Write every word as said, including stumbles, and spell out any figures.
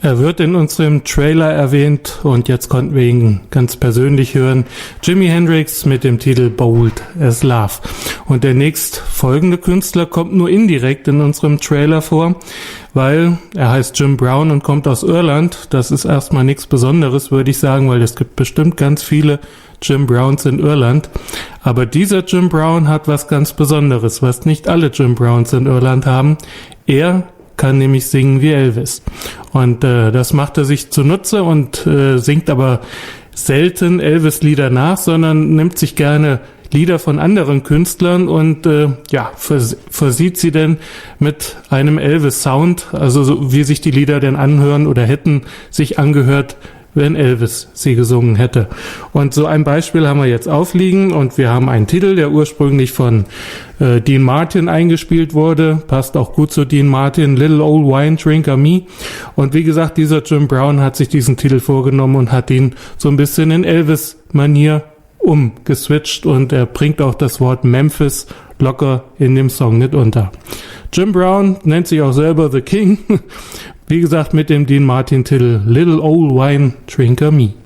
Er wird in unserem Trailer erwähnt und jetzt konnten wir ihn ganz persönlich hören. Jimi Hendrix mit dem Titel Bold as Love. Und der nächst folgende Künstler kommt nur indirekt in unserem Trailer vor, weil er heißt Jim Brown und kommt aus Irland. Das ist erstmal nichts Besonderes, würde ich sagen, weil es gibt bestimmt ganz viele Jim Browns in Irland. Aber dieser Jim Brown hat was ganz Besonderes, was nicht alle Jim Browns in Irland haben. Er kann nämlich singen wie Elvis. Und äh, das macht er sich zunutze und äh, singt aber selten Elvis-Lieder nach, sondern nimmt sich gerne Lieder von anderen Künstlern und äh, ja, vers- versieht sie denn mit einem Elvis-Sound, also so, wie sich die Lieder denn anhören oder hätten sich angehört, wenn Elvis sie gesungen hätte. Und so ein Beispiel haben wir jetzt aufliegen und wir haben einen Titel, der ursprünglich von äh, Dean Martin eingespielt wurde, passt auch gut zu Dean Martin, Little Old Wine Drinker Me. Und wie gesagt, dieser Jim Brown hat sich diesen Titel vorgenommen und hat ihn so ein bisschen in Elvis-Manier umgeswitcht und er bringt auch das Wort Memphis locker in dem Song nicht unter. Jim Brown nennt sich auch selber The King. Wie gesagt, mit dem Dean Martin Titel Little Old Wine Drinker Me.